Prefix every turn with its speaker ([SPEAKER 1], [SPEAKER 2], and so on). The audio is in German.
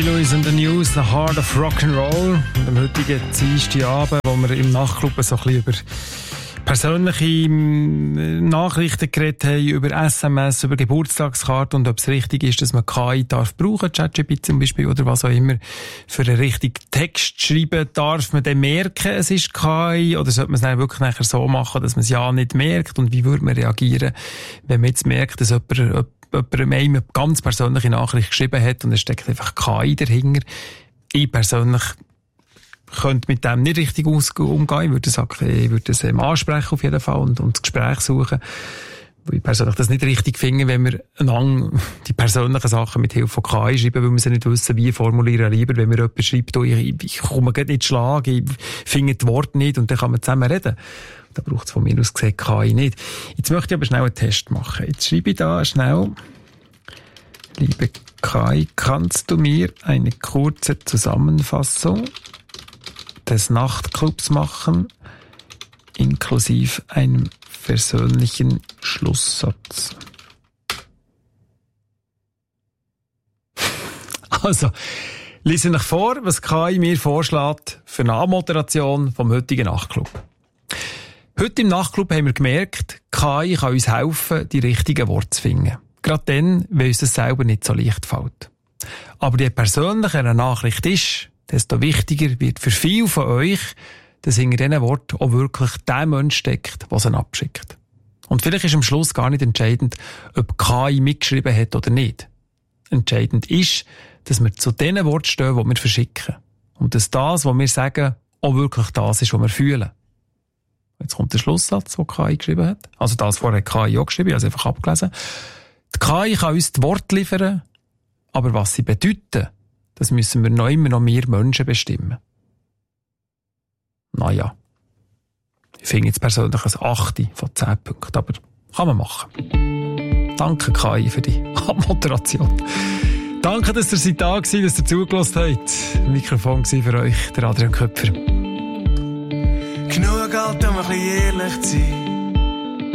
[SPEAKER 1] Lewis and the News, The Heart of Rock'n'Roll. Und am heutigen Dienstagabend, wo wir im Nachtclub so ein bisschen über persönliche Nachrichten geredet haben, über SMS, über Geburtstagskarten und ob es richtig ist, dass man KI darf brauchen, ChatGPT zum Beispiel oder was auch immer, für einen richtigen Text schreiben, darf man dann merken, es ist KI, oder sollte man es dann wirklich nachher so machen, dass man es ja nicht merkt, und wie würde man reagieren, wenn man jetzt merkt, dass jemand eine ganz persönliche Nachricht geschrieben hat und es steckt einfach KI dahinter. Ich persönlich könnte mit dem nicht richtig umgehen. Ich würde sagen, ich würde es ansprechen auf jeden Fall und das Gespräch suchen. Weil ich persönlich das nicht richtig finde, wenn wir die persönlichen Sachen mit Hilfe von KI schreiben, weil wir sie nicht wissen, wie formulieren. Lieber, wenn mir jemand schreibt, ich komme gerade nicht schlagen, ich finde das Wort nicht, und dann kann man zusammen reden. Da braucht es von mir aus gesehen KI nicht. Jetzt möchte ich aber schnell einen Test machen. Jetzt schreibe ich da schnell: Liebe KI, kannst du mir eine kurze Zusammenfassung des Nachtclubs machen, inklusive einem persönlichen Schlusssatz? Also, lese euch vor, was KI mir vorschlägt für eine Anmoderation vom heutigen Nachtclub. Heute im Nachtclub haben wir gemerkt, KI kann uns helfen, die richtigen Worte zu finden. Gerade dann, wenn uns das selber nicht so leicht fällt. Aber je persönlicher eine Nachricht ist, desto wichtiger wird für viele von euch, dass hinter diesen Worten auch wirklich der Mensch steckt, der sie abschickt. Und vielleicht ist am Schluss gar nicht entscheidend, ob KI mitgeschrieben hat oder nicht. Entscheidend ist, dass wir zu den Worten stehen, die wir verschicken. Und dass das, was wir sagen, auch wirklich das ist, was wir fühlen. Jetzt kommt der Schlusssatz, den KI geschrieben hat. Also das vorher hat KI auch geschrieben, ich habe es einfach abgelesen. Die KI kann uns die Worte liefern, aber was sie bedeuten, das müssen wir noch immer noch wir Menschen bestimmen. Naja, ich finde jetzt persönlich ein 8 von 10 Punkten, aber kann man machen. Danke KI für die Moderation. Danke, dass ihr da wart, dass ihr zugelassen habt. Mikrofon war für euch der Adrian Köpfer.
[SPEAKER 2] Genug Geld, um ein bisschen ehrlich zu sein.